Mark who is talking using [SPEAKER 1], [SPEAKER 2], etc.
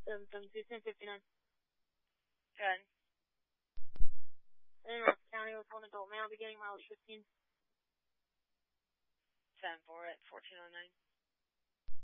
[SPEAKER 1] 772 1059.
[SPEAKER 2] Good.
[SPEAKER 1] In Rock County with one adult male beginning mileage 15.
[SPEAKER 2] 7-4 at 1409.